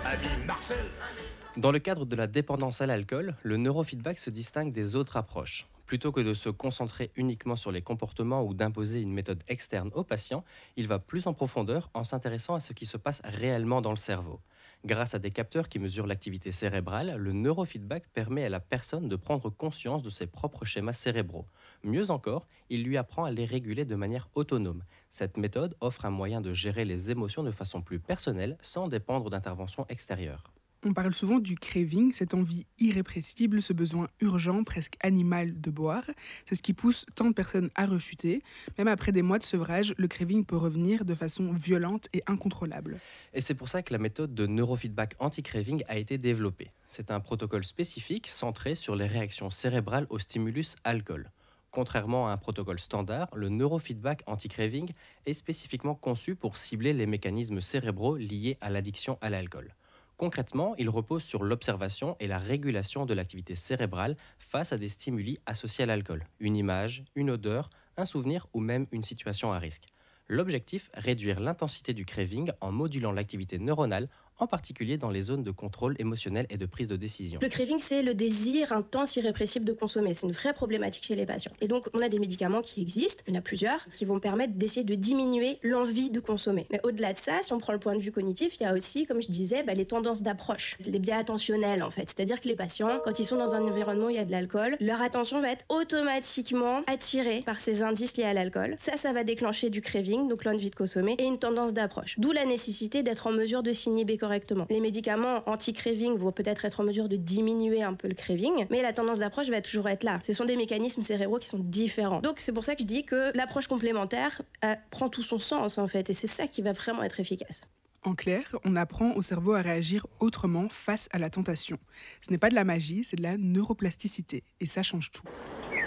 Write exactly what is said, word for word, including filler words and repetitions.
Dans le cadre de la dépendance à l'alcool, le neurofeedback se distingue des autres approches. Plutôt que de se concentrer uniquement sur les comportements ou d'imposer une méthode externe au patient, il va plus en profondeur en s'intéressant à ce qui se passe réellement dans le cerveau. Grâce à des capteurs qui mesurent l'activité cérébrale, le neurofeedback permet à la personne de prendre conscience de ses propres schémas cérébraux. Mieux encore, il lui apprend à les réguler de manière autonome. Cette méthode offre un moyen de gérer les émotions de façon plus personnelle sans dépendre d'interventions extérieures. On parle souvent du craving, cette envie irrépressible, ce besoin urgent, presque animal de boire. C'est ce qui pousse tant de personnes à rechuter. Même après des mois de sevrage, le craving peut revenir de façon violente et incontrôlable. Et c'est pour ça que la méthode de neurofeedback anti-craving a été développée. C'est un protocole spécifique centré sur les réactions cérébrales au stimulus alcool. Contrairement à un protocole standard, le neurofeedback anti-craving est spécifiquement conçu pour cibler les mécanismes cérébraux liés à l'addiction à l'alcool. Concrètement, il repose sur l'observation et la régulation de l'activité cérébrale face à des stimuli associés à l'alcool, une image, une odeur, un souvenir ou même une situation à risque. L'objectif, réduire l'intensité du craving en modulant l'activité neuronale, en particulier dans les zones de contrôle émotionnel et de prise de décision. Le craving, c'est le désir intense, irrépressible de consommer. C'est une vraie problématique chez les patients. Et donc, on a des médicaments qui existent, il y en a plusieurs, qui vont permettre d'essayer de diminuer l'envie de consommer. Mais au-delà de ça, si on prend le point de vue cognitif, il y a aussi, comme je disais, bah, les tendances d'approche. C'est les biais attentionnels, en fait. C'est-à-dire que les patients, quand ils sont dans un environnement où il y a de l'alcool, leur attention va être automatiquement attirée par ces indices liés à l'alcool. Ça, ça va déclencher du craving, donc l'envie de consommer, et une tendance d'approche. D'où la nécessité d'être en mesure de s'inhiber correctement. Les médicaments anti-craving vont peut-être être en mesure de diminuer un peu le craving, mais la tendance d'approche va toujours être là. Ce sont des mécanismes cérébraux qui sont différents. Donc c'est pour ça que je dis que l'approche complémentaire euh, prend tout son sens en fait, et c'est ça qui va vraiment être efficace. En clair, on apprend au cerveau à réagir autrement face à la tentation. Ce n'est pas de la magie, c'est de la neuroplasticité. Et ça change tout.